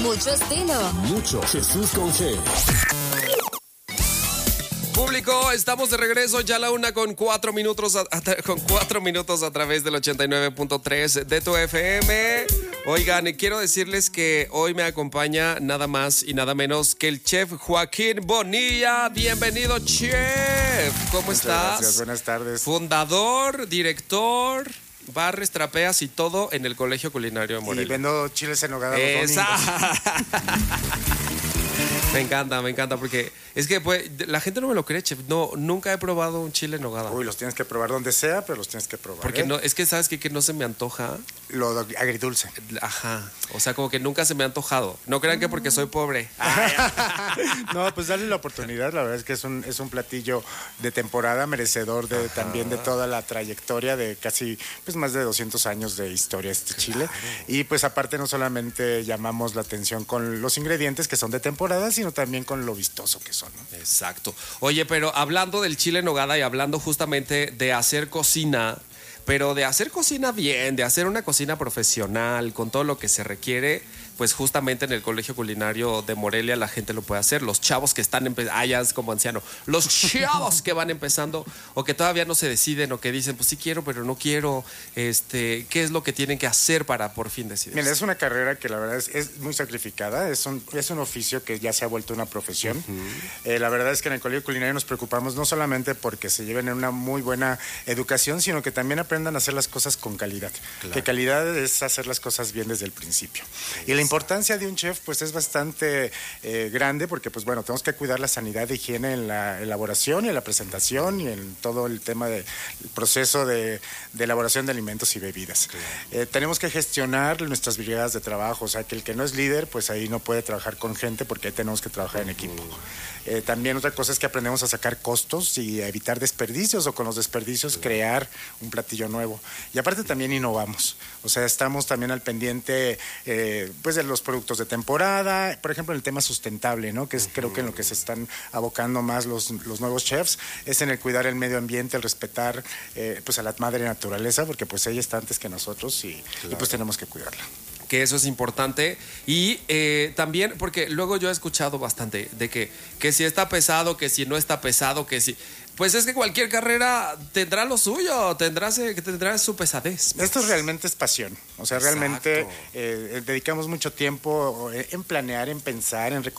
mucho estilo. Mucho Jesús con G. Público, estamos de regreso ya a la 1:04 con 4 minutos a través del 89.3 de tu FM. Oigan, quiero decirles que hoy me acompaña nada más y nada menos que el chef Joaquín Bonilla. Bienvenido, chef. ¿Cómo estás? Gracias, buenas tardes. Fundador, director, barres, trapeas y todo en el Colegio Culinario de Morelia. Y vendo chiles en nogada los domingos. Me encanta, porque es que pues, la gente no me lo cree, chef. No, nunca he probado un chile en nogada. Uy, los tienes que probar donde sea, pero los tienes que probar. Porque no, es que sabes que no se me antoja. Lo agridulce. Ajá. O sea, como que nunca se me ha antojado. No crean que porque soy pobre. No, pues dale la oportunidad. La verdad es que es un platillo de temporada, merecedor también de toda la trayectoria de casi pues más de 200 años de historia este chile. Y pues aparte no solamente llamamos la atención con los ingredientes que son de temporada, sino también con lo vistoso que son, ¿no? Exacto. Oye, pero hablando del chile en nogada y hablando justamente de hacer cocina, pero de hacer cocina bien, de hacer una cocina profesional, con todo lo que se requiere, pues justamente en el Colegio Culinario de Morelia la gente lo puede hacer. Los chavos que están empezando, ya es como anciano, los chavos que van empezando o que todavía no se deciden o que dicen, pues sí quiero, pero no quiero, ¿qué es lo que tienen que hacer para por fin decidir? Mira, es una carrera que la verdad es muy sacrificada, es un oficio que ya se ha vuelto una profesión. La verdad es que en el Colegio Culinario nos preocupamos no solamente porque se lleven una muy buena educación, sino que también aprendan a hacer las cosas con calidad. Claro. Que calidad es hacer las cosas bien desde el principio. Y la importancia de un chef pues es bastante grande porque pues bueno, tenemos que cuidar la sanidad e higiene en la elaboración y en la presentación y en todo el tema del proceso de elaboración de alimentos y bebidas. Claro. Tenemos que gestionar nuestras brigadas de trabajo, o sea que el que no es líder pues ahí no puede trabajar con gente porque ahí tenemos que trabajar en equipo. También otra cosa es que aprendemos a sacar costos y a evitar desperdicios o con los desperdicios crear un platillo nuevo. Y aparte también innovamos, o sea, estamos también al pendiente pues de los productos de temporada, por ejemplo en el tema sustentable, ¿no? Que es creo que en lo que se están abocando más los nuevos chefs, es en el cuidar el medio ambiente, el respetar pues a la madre naturaleza, porque pues ella está antes que nosotros y pues tenemos que cuidarla. Que eso es importante y también porque luego yo he escuchado bastante de que si está pesado, que si no está pesado, que si... Pues es que cualquier carrera tendrá lo suyo, tendrá su pesadez. Esto realmente es pasión. O sea, realmente dedicamos mucho tiempo en planear, en pensar, en